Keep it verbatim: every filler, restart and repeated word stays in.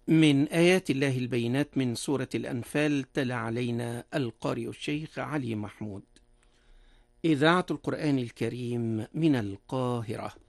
من آيات الله البينات من سورة الأنفال، تلا علينا القارئ الشيخ علي محمود. إذاعة القرآن الكريم من القاهرة.